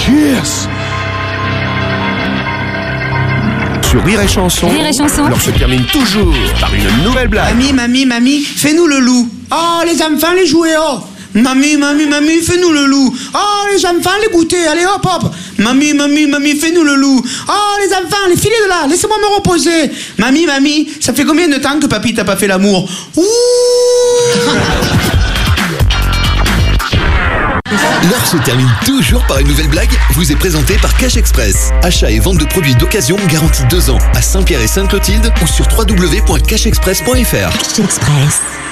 Cheers. Sur Rire et Chanson, Rire et Chanson, l'heure se termine toujours par une nouvelle blague. Mamie, fais-nous le loup. Oh, les enfants, les jouets, oh. Mamie, fais-nous le loup. Oh, les enfants, les goûters, allez, hop, hop. Mamie, fais-nous le loup. Oh, les enfants, les filez de là, laissez-moi me reposer. Mamie, ça fait combien de temps que papy t'a pas fait l'amour? Ouh. L'heure se termine toujours par une nouvelle blague, vous est présentée par Cash Express. Achat et vente de produits d'occasion garantis 2 ans à Saint-Pierre et Sainte-Clotilde ou sur www.cashexpress.fr. Cash Express.